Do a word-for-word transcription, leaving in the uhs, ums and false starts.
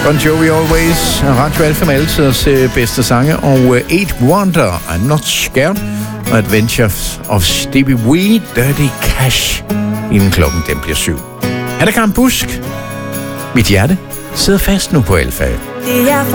Bon Jovi Always, Radio Alfa med altiders bedste sange, og Eight Wonder, I'm Not Scared, og Adventures of Stevie Wee, Dirty Cash, inden klokken den bliver syv. Er der Karen Busk? Mit hjerte sidder fast nu på Alfa.